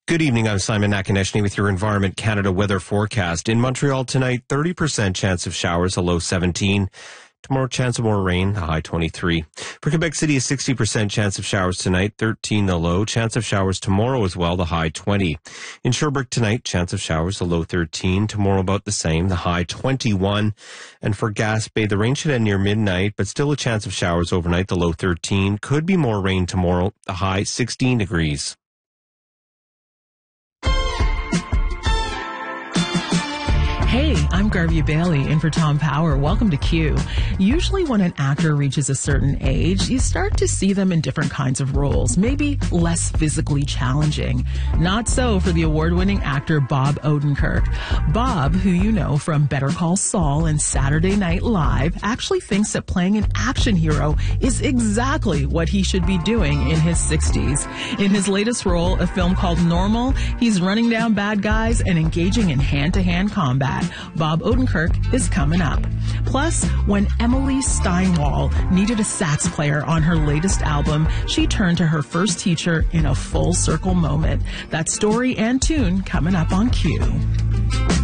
Good evening. I'm Simon Nakaneshny with your Environment Canada weather forecast. In Montreal tonight, 30% chance of showers, a low 17. Tomorrow, chance of more rain, a high 23. For Quebec City, a 60% chance of showers tonight, 13 the low. Chance of showers tomorrow as well, the high 20. In Sherbrooke tonight, chance of showers, a low 13. Tomorrow about the same, the high 21. And for Gaspé, the rain should end near midnight, but still a chance of showers overnight, the low 13. Could be more rain tomorrow, the high 16 degrees. Hey, I'm Garvey Bailey in for Tom Power. Welcome to Q. Usually when an actor reaches a certain age, you start to see them in different kinds of roles, maybe less physically challenging. Not so for the award-winning actor Bob Odenkirk. Bob, who you know from Better Call Saul and Saturday Night Live, actually thinks that playing an action hero is exactly what he should be doing in his 60s. In his latest role, a film called Normal, he's running down bad guys and engaging in hand-to-hand combat. Bob Odenkirk is coming up. Plus, when Emily Steinwall needed a sax player on her latest album, she turned to her first teacher in a full circle moment. That story and tune coming up on Q.